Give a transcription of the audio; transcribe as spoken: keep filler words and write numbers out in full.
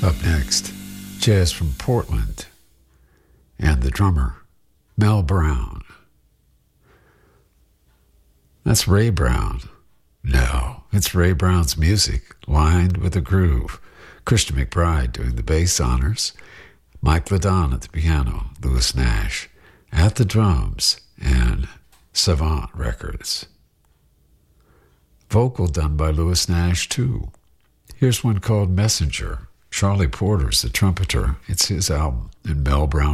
Up next, jazz from Portland and the drummer, Mel Brown. That's Ray Brown. No, it's Ray Brown's music, lined with a groove. Christian McBride doing the bass honors, Mike Ladon at the piano, Louis Nash at the drums, and Savant Records. Vocal done by Louis Nash, too. Here's one called Messenger. Charlie Porter's the trumpeter. It's his album, and Mel Brown